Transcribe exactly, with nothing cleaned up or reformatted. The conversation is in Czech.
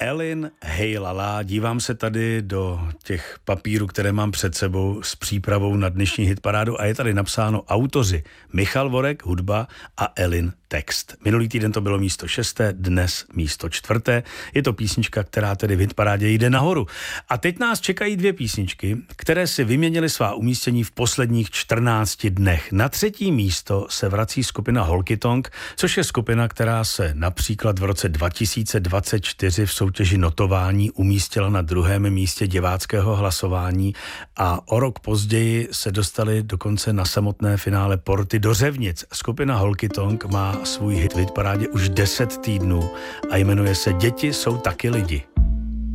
Elin Hejlala. Dívám se tady do těch papírů, které mám před sebou s přípravou na dnešní hitparádu a je tady napsáno autoři Michal Vorek, hudba a Elin text. Minulý týden to bylo místo šesté, dnes místo čtvrté. Je to písnička, která tedy v hitparádě jde nahoru. A teď nás čekají dvě písničky, které si vyměnily svá umístění v posledních čtrnácti dnech. Na třetí místo se vrací skupina Holkytonk, což je skupina, která se například v roce dva tisíce dvacet čtyři v soutěži notování umístila na druhém místě diváckého hlasování a o rok později se dostali dokonce na samotné finále Porty do Řevnic. Skupina Holkytonk má svůj hit v hitparádě už deset týdnů a jmenuje se Děti jsou taky lidi.